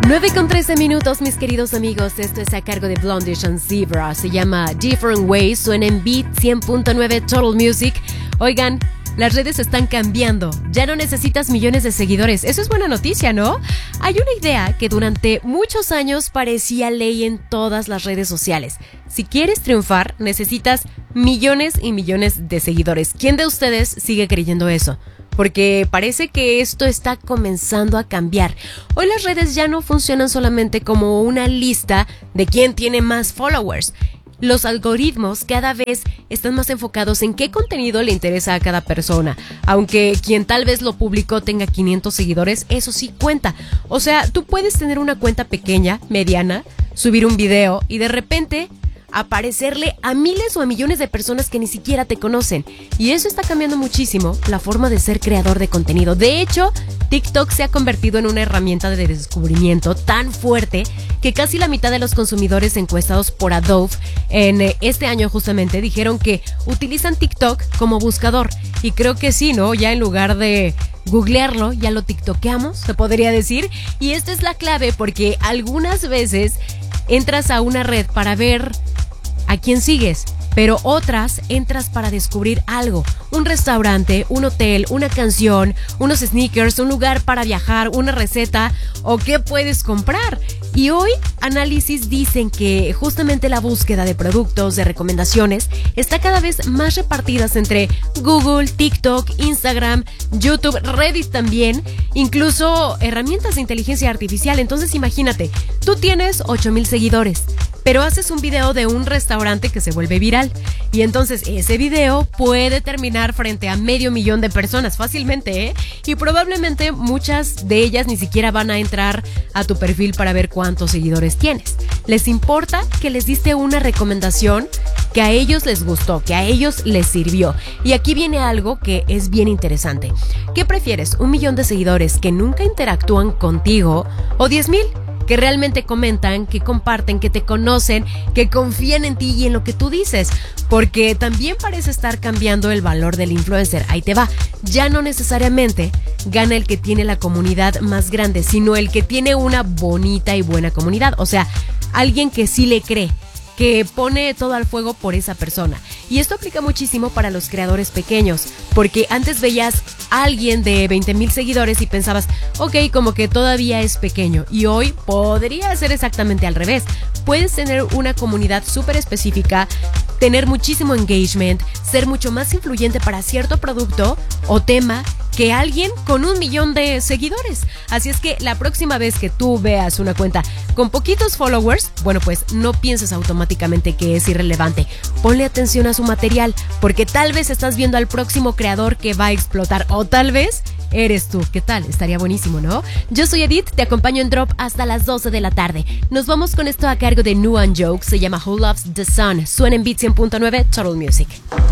9:13, mis queridos amigos. Esto es a cargo de Blondish and Zebra. Se llama Different Ways. Suena en Beat 100.9 Total Music. Oigan, las redes están cambiando. Ya no necesitas millones de seguidores. Eso es buena noticia, ¿no? Hay una idea que durante muchos años parecía ley en todas las redes sociales. Si quieres triunfar, necesitas millones y millones de seguidores. ¿Quién de ustedes sigue creyendo eso? Porque parece que esto está comenzando a cambiar. Hoy las redes ya no funcionan solamente como una lista de quién tiene más followers. Los algoritmos cada vez están más enfocados en qué contenido le interesa a cada persona. Aunque quien tal vez lo publicó tenga 500 seguidores, eso sí cuenta. O sea, tú puedes tener una cuenta pequeña, mediana, subir un video y de repente aparecerle a miles o a millones de personas que ni siquiera te conocen. Y eso está cambiando muchísimo la forma de ser creador de contenido. De hecho, TikTok se ha convertido en una herramienta de descubrimiento tan fuerte que casi la mitad de los consumidores encuestados por Adobe en este año justamente dijeron que utilizan TikTok como buscador. Y creo que sí, ¿no? Ya en lugar de googlearlo, ya lo tiktokeamos, se podría decir. Y esta es la clave porque algunas veces entras a una red para ver a quién sigues, pero otras entras para descubrir algo. Un restaurante, un hotel, una canción, unos sneakers, un lugar para viajar, una receta o qué puedes comprar. Y hoy análisis dicen que justamente la búsqueda de productos, de recomendaciones, está cada vez más repartidas entre Google, TikTok, Instagram, YouTube, Reddit también, incluso herramientas de inteligencia artificial. Entonces imagínate, tú tienes 8,000 seguidores, pero haces un video de un restaurante que se vuelve viral. Y entonces ese video puede terminar frente a 500,000 de personas fácilmente, ¿eh? Y probablemente muchas de ellas ni siquiera van a entrar a tu perfil para ver cuántos seguidores tienes. Les importa que les diste una recomendación que a ellos les gustó, que a ellos les sirvió. Y aquí viene algo que es bien interesante. ¿Qué prefieres? ¿1 millón de seguidores que nunca interactúan contigo o 10,000? Que realmente comentan, que comparten, que te conocen, que confían en ti y en lo que tú dices. Porque también parece estar cambiando el valor del influencer. Ahí te va. Ya no necesariamente gana el que tiene la comunidad más grande, sino el que tiene una bonita y buena comunidad. O sea, alguien que sí le cree, que pone todo al fuego por esa persona. Y esto aplica muchísimo para los creadores pequeños, porque antes veías a alguien de 20,000 seguidores y pensabas, ok, como que todavía es pequeño. Y hoy podría ser exactamente al revés. Puedes tener una comunidad súper específica, tener muchísimo engagement, ser mucho más influyente para cierto producto o tema que alguien con 1 millón de seguidores. Así es que la próxima vez que tú veas una cuenta con poquitos followers, bueno, pues no pienses automáticamente que es irrelevante. Ponle atención a su material, porque tal vez estás viendo al próximo creador que va a explotar, o tal vez eres tú. ¿Qué tal? Estaría buenísimo, ¿no? Yo soy Edith, te acompaño en Drop hasta las 12 de la tarde. Nos vamos con esto a cargo de Nuan Joke, se llama Who Loves the Sun. Suena en Beat 100.9 Total Music.